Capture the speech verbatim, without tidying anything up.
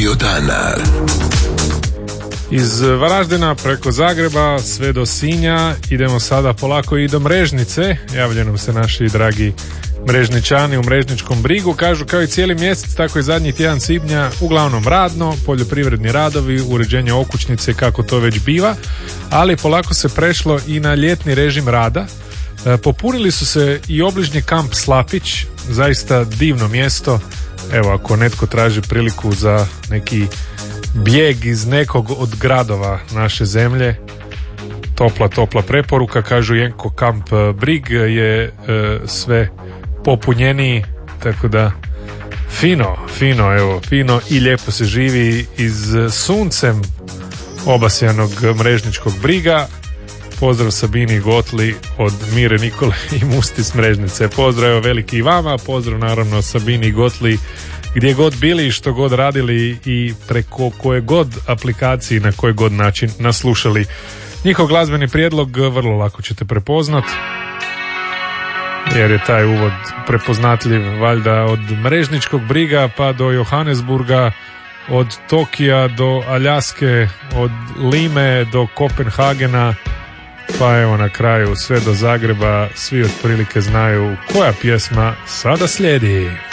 Radio dana. Iz Varaždina preko Zagreba sve do Sinja idemo sada polako i do Mrežnice. Javljaju nam se naši dragi mrežničani u Mrežničkom brigu. Kažu kao i cijeli mjesec, tako i zadnji tjedan svibnja uglavnom radno, poljoprivredni radovi, uređenje okućnice kako to već biva, ali polako se prešlo i na ljetni režim rada. E, popunili su se i obližnji kamp Slapić, zaista divno mjesto. Evo, ako netko traži priliku za neki bijeg iz nekog od gradova naše zemlje, topla, topla preporuka. Kažu Jenko kamp Brig je e, sve popunjeniji, tako da fino, fino, evo, fino i lijepo se živi iz suncem obasjanog Mrežničkog briga. Pozdrav Sabini Gotli od Mire Nikole i Musti s Mrežnice. Pozdrav evo veliki i vama, pozdrav naravno Sabini Gotli gdje god bili i što god radili i preko koje god aplikaciji na koji god način naslušali. Njihov glazbeni prijedlog vrlo lako ćete prepoznat, jer je taj uvod prepoznatljiv valjda od Mrežničkog briga pa do Johannesburga, od Tokija do Aljaske, od Lime do Kopenhagena, pa evo na kraju sve do Zagreba. Svi otprilike znaju koja pjesma sada slijedi.